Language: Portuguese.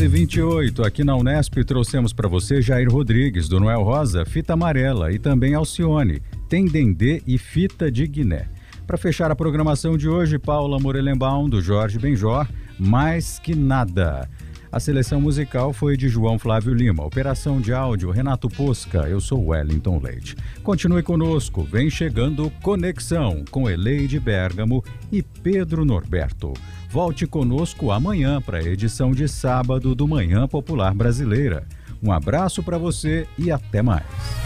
11h28, aqui na Unesp trouxemos para você Jair Rodrigues, do Noel Rosa, Fita Amarela, e também Alcione, Tem Dendê e Fita de Guiné. Para fechar a programação de hoje, Paula Morelenbaum, do Jorge Benjor, Mais Que Nada. A seleção musical foi de João Flávio Lima, operação de áudio Renato Posca, eu sou Wellington Leite. Continue conosco, vem chegando Conexão com Eleide Bergamo e Pedro Norberto. Volte conosco amanhã para a edição de sábado do Manhã Popular Brasileira. Um abraço para você e até mais.